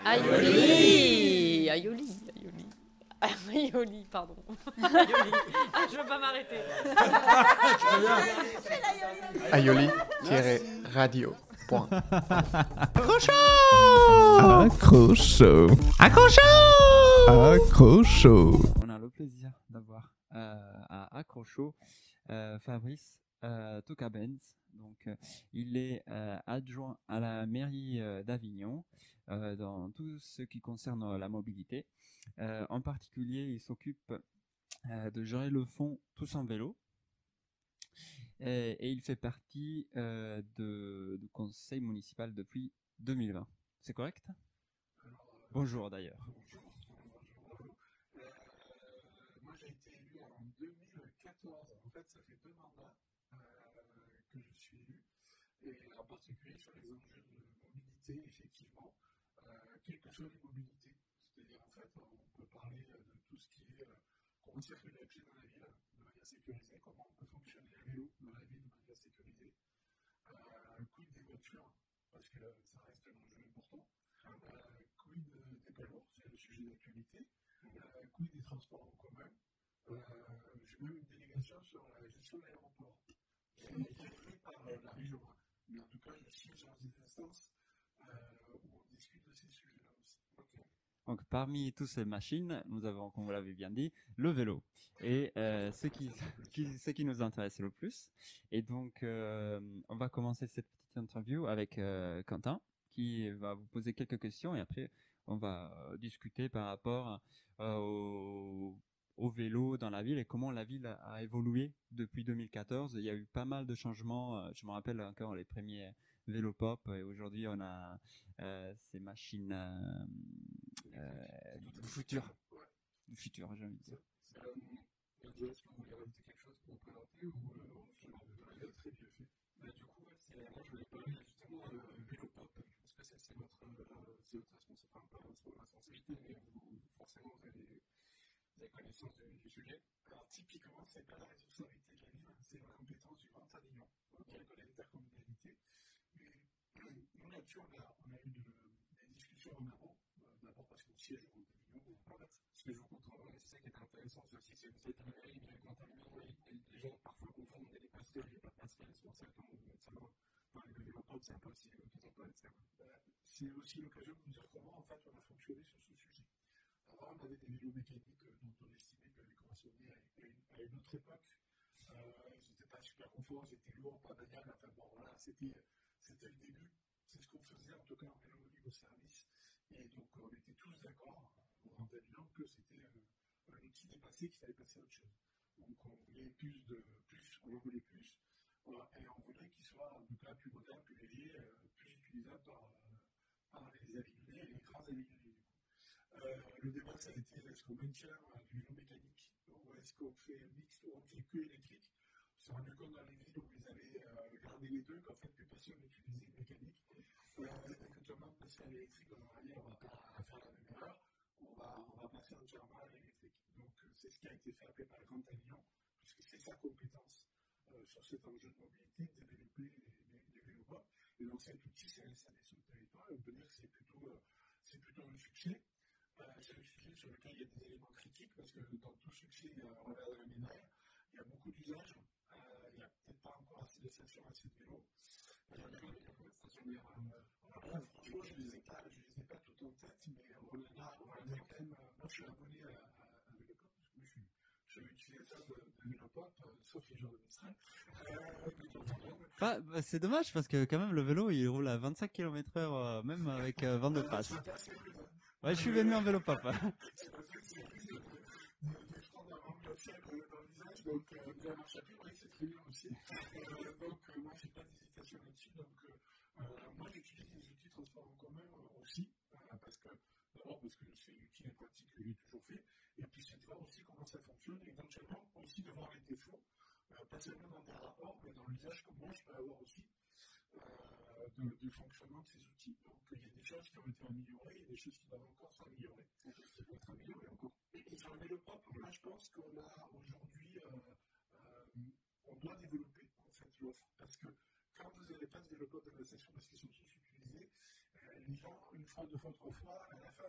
Aioli. Aioli, pardon. Aioli. Ah, je veux pas m'arrêter. Aioli-radio. Accrocho. On a le plaisir d'avoir à Accrocho Fabrice Tocabenz. Donc, il est adjoint à la mairie d'Avignon dans tout ce qui concerne la mobilité. En particulier, il s'occupe de gérer le fonds Tous en vélo. Et il fait partie du conseil municipal depuis 2020. C'est correct ? Bonjour d'ailleurs. Moi j'ai été élu en 2014. En fait, ça fait 2 mandats que je suis élu. Et en particulier sur les enjeux de mobilité, effectivement, quelles que soient les mobilités. C'est-à-dire, en fait, on peut parler de tout ce qui est comment circuler à pied dans la ville de manière sécurisée, comment on peut fonctionner à vélo dans la ville de manière sécurisée. Quid des voitures, parce que ça reste un enjeu important. Quid des vélos, c'est le sujet d'actualité. Quid des transports en commun. J'ai même une délégation sur la gestion de l'aéroport, qui est gérée par la région. Mais en tout cas, je siège dans des instances où on discute de ces sujets-là aussi. Okay. Donc, parmi toutes ces machines, nous avons, comme vous l'avez bien dit, le vélo. Et ce qui nous intéresse le plus. Et donc, on va commencer cette petite interview avec Quentin, qui va vous poser quelques questions. Et après, on va discuter par rapport au vélo dans la ville et comment la ville a évolué depuis 2014. Il y a eu pas mal de changements. Je me rappelle encore les premiers vélo pop et aujourd'hui on a ces machines du futur, j'ai envie de dire. Est-ce que vous voulez rajouter quelque chose pour présenter ou on très bien fait. Du coup, moi je voulais parler justement de vélo pop, parce que c'est votre responsabilité, mais forcément vous avez des connaissances du sujet. Alors typiquement, c'est pas la responsabilité de la ville, c'est la compétence du Grand Avignon, qui est l'intercommunalité. Nous, là-dessus, on a eu des discussions en amont, d'abord parce qu'on siège au Grand Avignon, ce que je vous comprends, et c'est ça qui est intéressant, c'est aussi que vous êtes un mairie, mais le Grand Avignon, les gens parfois confondent les passerelles, il n'y a pas de passerelle, c'est pour ça qu'on veut mettre ça loin. Parler de vélo-pop, c'est un peu aussi qu'ils ont pas être ça. C'est aussi l'occasion de vous dire comment, en fait, on a fonctionné sur ce sujet. Avant, on avait des vélos mécaniques dont on estimait qu'elles correspondaient à une autre époque. Ils n'étaient pas super confort, ils étaient lourds, pas maniables, enfin bon, voilà, c'était le début. C'est ce qu'on faisait, en tout cas, en vélo au service. Et donc, on était tous d'accord, au Grand Avignon, que c'était un outil dépassé, qu'il fallait passer à autre chose. Donc, on voulait plus, on en voulait plus. Et on voulait qu'il soit, en tout cas, plus moderne, plus léger, plus utilisable par les Avignonnais et les grands Avignonnais. Le débat, ça a été est-ce qu'on maintient du vélo mécanique ou est-ce qu'on fait un mix ou on fait que électrique. On s'est rendu compte dans les villes où vous avez gardé les deux, qu'en fait, plus personne n'utilisait le mécanique. Que tout le monde passait à l'électrique, on va dire, on va pas faire la même erreur, on va passer entièrement à l'électrique. Donc, c'est ce qui a été fait après par le Grand Avignon, puisque c'est sa compétence sur cet enjeu de mobilité, de développer les vélos. Et donc, cet outil s'est installé sur le territoire, et on peut dire que c'est plutôt un succès. C'est un sujet sur lequel il y a des éléments critiques, parce que dans tout succès revers de la médaille, il y a beaucoup d'usages. Il n'y a peut-être pas encore assez de stations, assez de vélos. Il y a beaucoup de stationnaires. Franchement, je ne les ai pas toutes en tête, mais on en a quand même. Moi, je suis abonné à Vélopop, parce que moi, je suis utilisateur de Vélopop, sauf les jours de Mistral. C'est dommage parce que quand même le vélo il roule à 25 km/h même avec vent de face. Ouais, je suis venu en vélo pop. C'est parce que c'est plus de prendre un manque de fièvre dans le visage, donc la marche à pied, c'est très bien aussi. Donc moi, j'ai pas d'hésitation là-dessus. Donc moi, j'utilise les outils de transport en commun aussi, parce que c'est un outil pratique que j'ai toujours fait. Et puis, c'est de voir aussi comment ça fonctionne, et éventuellement aussi de voir les défauts, pas seulement dans des rapports, mais dans l'usage que moi, je peux avoir aussi. Du fonctionnement de ces outils. Donc, il y a des choses qui ont été améliorées, il y a des choses qui doivent encore s'améliorer. Ça doit être amélioré encore. Et sur le vélo pop, là, je pense qu'on a aujourd'hui, on doit développer en fait l'offre. Parce que quand vous n'avez pas de vélo pop dans la station parce qu'ils sont tous utilisés, les gens, une fois, deux fois, trois fois, à la fin,